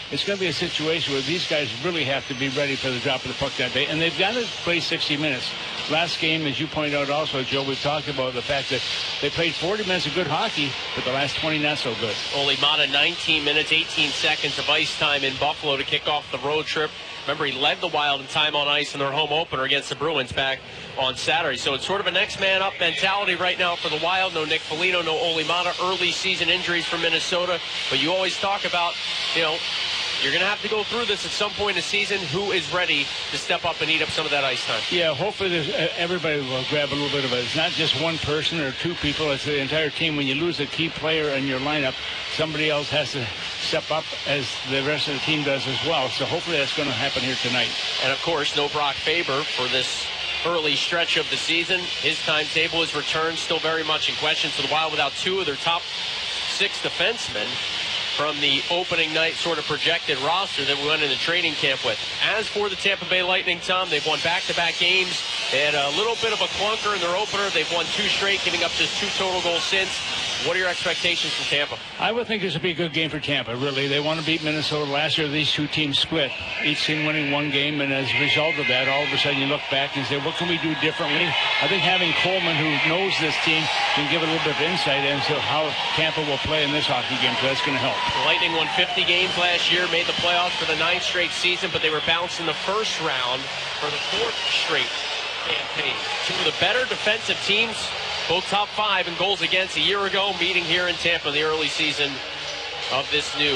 it's going to be a situation where these guys really have to be ready for the drop of the puck that day, and they've got to play 60 minutes. Last game, as you pointed out also, Joe, we've talked about the fact that they played 40 minutes of good hockey, but the last 20 not so good. Ole Mata, 19 minutes, 18 seconds of ice time in Buffalo to kick off the road trip. Remember, he led the Wild in time on ice in their home opener against the Bruins back on Saturday. So it's sort of a next man up mentality right now for the Wild. No Nick Foligno, no Ole Mata, early season injuries for Minnesota. But you always talk about, you're going to have to go through this at some point in the season. Who is ready to step up and eat up some of that ice time? Yeah, hopefully everybody will grab a little bit of it. It's not just one person or two people. It's the entire team. When you lose a key player in your lineup, somebody else has to step up as the rest of the team does as well. So hopefully that's going to happen here tonight. And, of course, no Brock Faber for this early stretch of the season. His timetable, his return, still very much in question. So the Wild without two of their top 6 defensemen from the opening night sort of projected roster that we went into training camp with. As for the Tampa Bay Lightning, Tom, they've won back-to-back games. They had a little bit of a clunker in their opener. They've won 2 straight, giving up just 2 total goals since. What are your expectations from Tampa? I would think this would be a good game for Tampa, really. They want to beat Minnesota. Last year, these two teams split, each team winning one game, and as a result of that, all of a sudden you look back and say, what can we do differently? I think having Coleman, who knows this team, can give a little bit of insight into how Tampa will play in this hockey game, so that's going to help. The Lightning won 50 games last year, made the playoffs for the 9th straight season, but they were bounced in the first round for the 4th straight campaign. Two of the better defensive teams, both top 5 in goals against a year ago, meeting here in Tampa in the early season of this new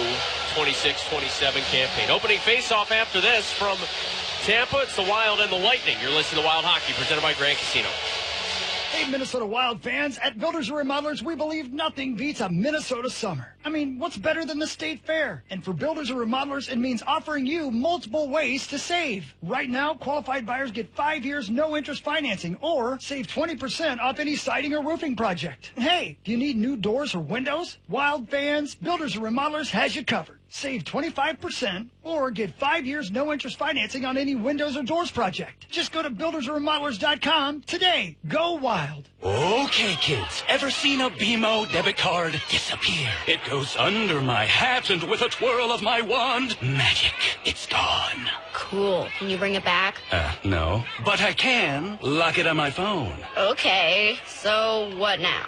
26-27 campaign. Opening face-off after this from Tampa, it's the Wild and the Lightning. You're listening to Wild Hockey, presented by Grand Casino. Hey, Minnesota Wild fans, at Builders and Remodelers, we believe nothing beats a Minnesota summer. I mean, what's better than the State Fair? And for Builders and Remodelers, it means offering you multiple ways to save. Right now, qualified buyers get 5 years no-interest financing or save 20% off any siding or roofing project. Hey, do you need new doors or windows? Wild fans, Builders and Remodelers has you covered. Save 25% or get 5 years no-interest financing on any windows or doors project. Just go to buildersandremodelers.com today. Go Wild. Okay, kids. Ever seen a BMO debit card disappear? It goes under my hat and with a twirl of my wand, magic. It's gone. Cool. Can you bring it back? No. But I can lock it on my phone. Okay. So what now?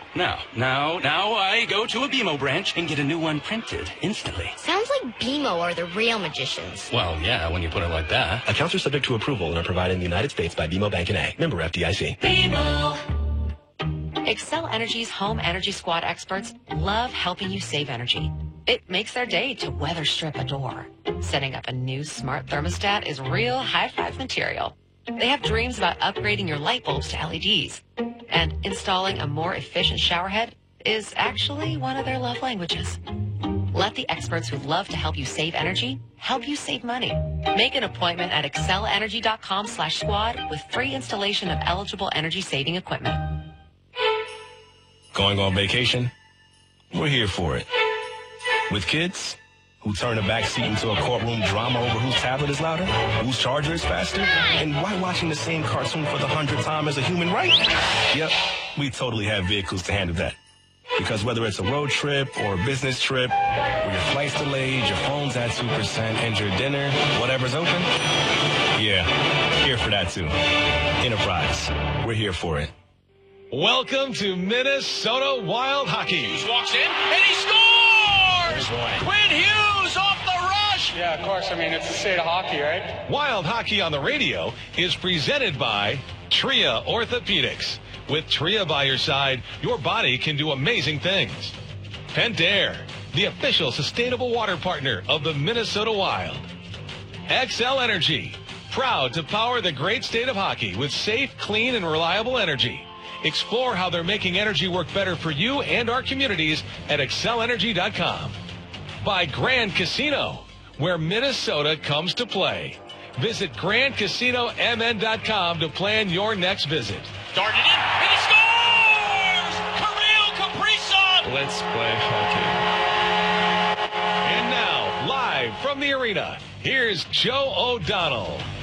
Now I go to a BMO branch and get a new one printed instantly. Sounds like BMO are the real magicians. Well, yeah, when you put it like that. Accounts are subject to approval and are provided in the United States by BMO Bank N.A. Member FDIC. BMO. Xcel Energy's Home Energy Squad experts love helping you save energy. It makes their day to weather strip a door. Setting up a new smart thermostat is real high-five material. They have dreams about upgrading your light bulbs to LEDs. And installing a more efficient showerhead is actually one of their love languages. Let the experts who love to help you save energy help you save money. Make an appointment at excelenergy.com/squad with free installation of eligible energy-saving equipment. Going on vacation? We're here for it. With kids who turn the back seat into a courtroom drama over whose tablet is louder, whose charger is faster, and why watching the same cartoon for the 100th time is a human right? Yep, we totally have vehicles to handle that. Because whether it's a road trip or a business trip, where your flight's delayed, your phone's at 2%, and your dinner, whatever's open, yeah, here for that too. Enterprise, we're here for it. Welcome to Minnesota Wild Hockey. Hughes walks in, and he scores! Quinn Hughes off the rush! Yeah, of course. I mean, it's the state of hockey, right? Wild Hockey on the Radio is presented by Tria Orthopedics. With Tria by your side, your body can do amazing things. Pentair, the official sustainable water partner of the Minnesota Wild. Xcel Energy, proud to power the great state of hockey with safe, clean, and reliable energy. Explore how they're making energy work better for you and our communities at excelenergy.com. By Grand Casino, where Minnesota comes to play. Visit GrandCasinoMN.com to plan your next visit. Darted in, and he scores! Kirill Kaprizov! Let's play hockey. And now, live from the arena, here's Joe O'Donnell.